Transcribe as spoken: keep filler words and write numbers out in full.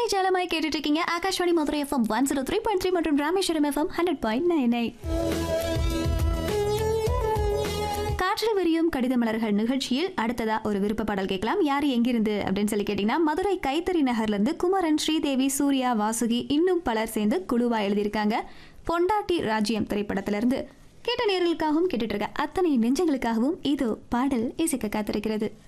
ஜாலமாய் கேட்டுட்டு இருக்கீங்க Akashvani Madurai FM one zero three point three மற்றும் Rameswaram FM hundred point nine eight. காற்றில் விரியும் கடித மலர்கள் நிகழ்ச்சியில் அடுத்ததா ஒரு விருப்ப பாடல் கேட்கலாம். யார் எங்கிருந்து அப்படின்னு சொல்லி கேட்டீங்கன்னா, மதுரை கைத்தறி நகர்ல இருந்து குமரன், ஸ்ரீதேவி, சூர்யா, வாசுகி இன்னும் பலர் சேர்ந்து குழுவா எழுதியிருக்காங்க. பொண்டாட்டி ராஜ்யம் திரைப்படத்திலிருந்து கேட்ட நேர்களுக்காகவும் கேட்டுட்டு இருக்க அத்தனை நெஞ்சங்களுக்காகவும் இதோ பாடல் இசைக்க காத்திருக்கிறது.